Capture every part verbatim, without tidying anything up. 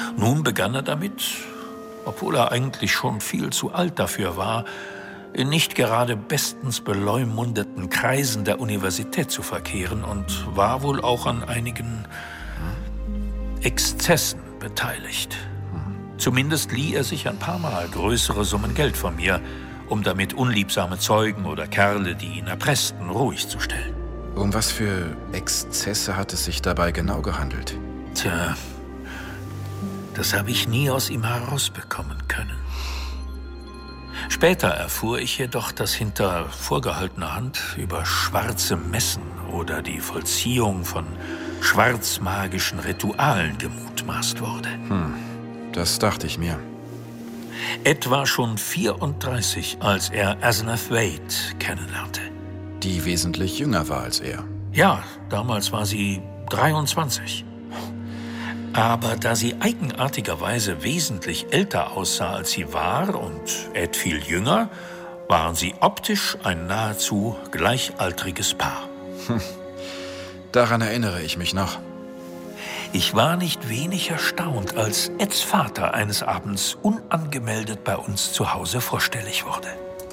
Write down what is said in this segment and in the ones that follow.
Nun begann er damit, obwohl er eigentlich schon viel zu alt dafür war, in nicht gerade bestens beleumundeten Kreisen der Universität zu verkehren und war wohl auch an einigen Exzessen beteiligt. Zumindest lieh er sich ein paar Mal größere Summen Geld von mir, um damit unliebsame Zeugen oder Kerle, die ihn erpressten, ruhig zu stellen. Um was für Exzesse hat es sich dabei genau gehandelt? Tja, das habe ich nie aus ihm herausbekommen können. Später erfuhr ich jedoch, dass hinter vorgehaltener Hand über schwarze Messen oder die Vollziehung von schwarzmagischen Ritualen gemutmaßt wurde. Hm, das dachte ich mir. Ed war schon vierunddreißig, als er Asenath Wade kennenlernte. Die wesentlich jünger war als er. Ja, damals war sie dreiundzwanzig. Aber da sie eigenartigerweise wesentlich älter aussah, als sie war, und Ed viel jünger, waren sie optisch ein nahezu gleichaltriges Paar. Hm. Daran erinnere ich mich noch. Ich war nicht wenig erstaunt, als Eds Vater eines Abends unangemeldet bei uns zu Hause vorstellig wurde.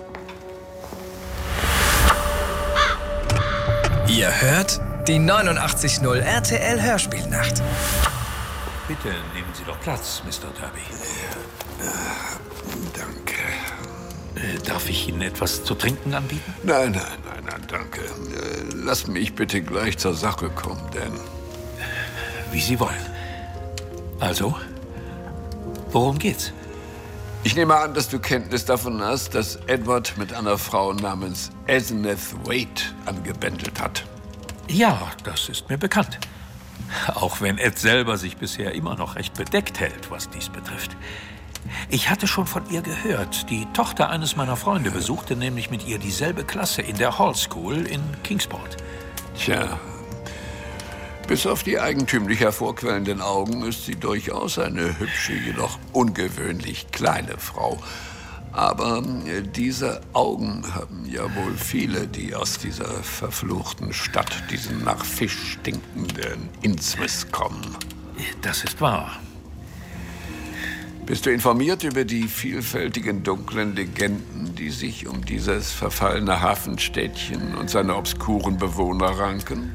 Ihr hört die neunundachtzig Komma null R T L Hörspielnacht. Bitte nehmen Sie doch Platz, Mister Derby. Ja, danke. Äh, darf ich Ihnen etwas zu trinken anbieten? Nein, nein, nein, nein, danke. Äh, lass mich bitte gleich zur Sache kommen, denn... Wie Sie wollen. Also, worum geht's? Ich nehme an, dass du Kenntnis davon hast, dass Edward mit einer Frau namens Asenath Wade angebändelt hat. Ja, das ist mir bekannt. Auch wenn Ed selber sich bisher immer noch recht bedeckt hält, was dies betrifft. Ich hatte schon von ihr gehört. Die Tochter eines meiner Freunde besuchte nämlich mit ihr dieselbe Klasse in der Hall School in Kingsport. Tja, bis auf die eigentümlich hervorquellenden Augen ist sie durchaus eine hübsche, jedoch ungewöhnlich kleine Frau. Aber diese Augen haben ja wohl viele, die aus dieser verfluchten Stadt, diesen nach Fisch stinkenden Innsmouth kommen. Das ist wahr. Bist du informiert über die vielfältigen dunklen Legenden, die sich um dieses verfallene Hafenstädtchen und seine obskuren Bewohner ranken?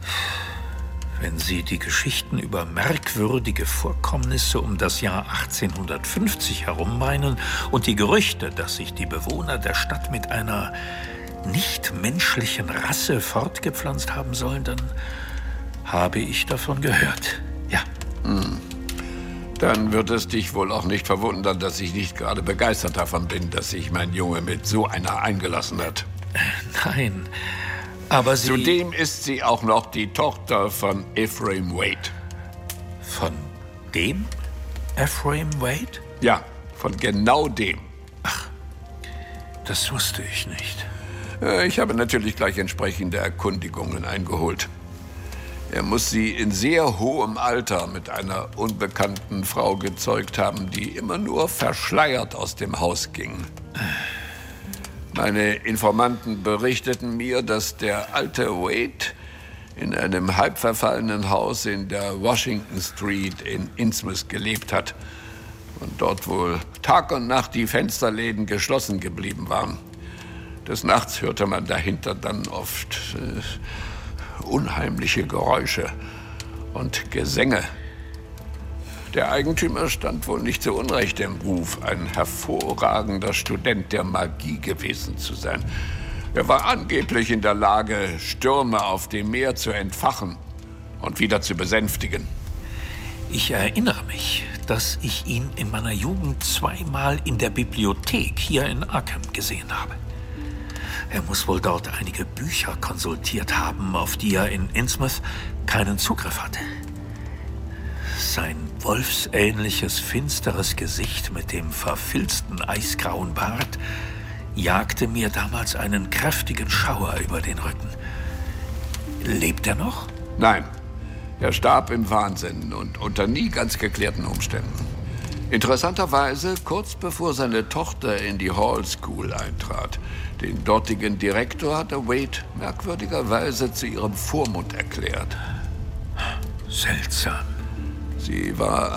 Wenn Sie die Geschichten über merkwürdige Vorkommnisse um das Jahr achtzehnhundertfünfzig herum meinen und die Gerüchte, dass sich die Bewohner der Stadt mit einer nichtmenschlichen Rasse fortgepflanzt haben sollen, dann habe ich davon gehört. Ja. Hm. Dann wird es dich wohl auch nicht verwundern, dass ich nicht gerade begeistert davon bin, dass sich mein Junge mit so einer eingelassen hat. Nein, aber sie... Zudem ist sie auch noch die Tochter von Ephraim Wade. Von dem Ephraim Wade? Ja, von genau dem. Ach, das wusste ich nicht. Ich habe natürlich gleich entsprechende Erkundigungen eingeholt. Er muss sie in sehr hohem Alter mit einer unbekannten Frau gezeugt haben, die immer nur verschleiert aus dem Haus ging. Meine Informanten berichteten mir, dass der alte Wade in einem halb verfallenen Haus in der Washington Street in Innsmouth gelebt hat und dort wohl Tag und Nacht die Fensterläden geschlossen geblieben waren. Des Nachts hörte man dahinter dann oft äh, unheimliche Geräusche und Gesänge. Der Eigentümer stand wohl nicht zu Unrecht im Ruf, ein hervorragender Student der Magie gewesen zu sein. Er war angeblich in der Lage, Stürme auf dem Meer zu entfachen und wieder zu besänftigen. Ich erinnere mich, dass ich ihn in meiner Jugend zweimal in der Bibliothek hier in Arkham gesehen habe. Er muss wohl dort einige Bücher konsultiert haben, auf die er in Innsmouth keinen Zugriff hatte. Sein wolfsähnliches, finsteres Gesicht mit dem verfilzten, eisgrauen Bart jagte mir damals einen kräftigen Schauer über den Rücken. Lebt er noch? Nein, er starb im Wahnsinn und unter nie ganz geklärten Umständen. Interessanterweise kurz bevor seine Tochter in die Hall School eintrat. Den dortigen Direktor hatte Wade merkwürdigerweise zu ihrem Vormund erklärt. Seltsam. Sie war